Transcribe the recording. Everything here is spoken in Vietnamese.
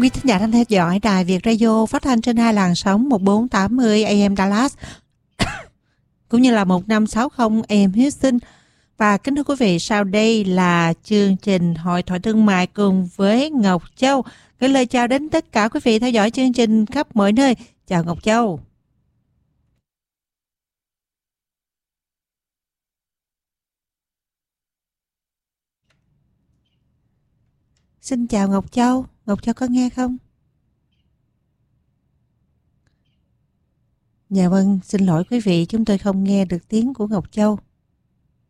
Quý thính giả đang theo dõi Đài Việt Radio phát thanh trên hai làn sóng 1480 AM Dallas cũng như là 1560 AM Houston. Và kính thưa quý vị, sau đây là chương trình Hội thoại thương mại cùng với Ngọc Châu. Gửi lời chào đến tất cả quý vị theo dõi chương trình khắp mọi nơi. Chào Ngọc Châu. Xin chào Ngọc Châu. Ngọc Châu có nghe không? Dạ vâng, xin lỗi quý vị, chúng tôi không nghe được tiếng của Ngọc Châu.